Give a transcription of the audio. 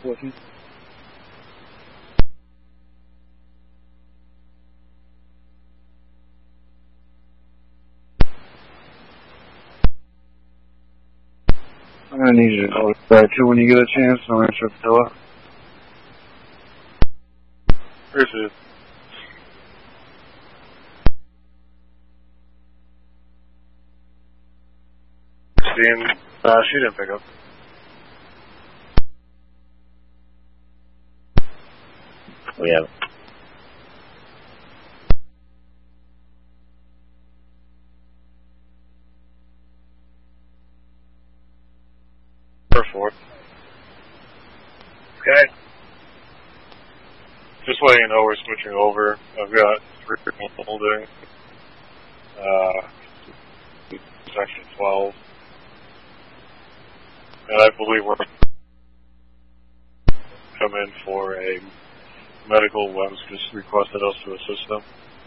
14. I'm going to need you to call back too when you get a chance. I'm going to answer the door. Appreciate it. Christine, she didn't pick up. We have. Four. Okay. Just letting you know we're switching over. I've got 3 people holding. Section 12. And I believe we're come in for a medical. Webs just requested us to assist them.